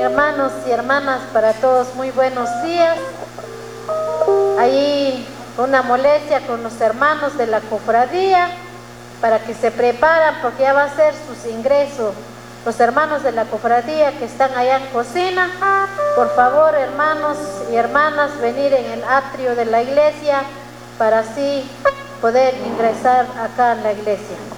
Hermanos y hermanas, para todos muy buenos días. Ahí una molestia con los hermanos de la cofradía para que se preparan porque ya va a ser sus ingresos. Los hermanos de la cofradía que están allá en cocina, por favor, hermanos y hermanas, venir en el atrio de la iglesia para así poder ingresar acá en la iglesia.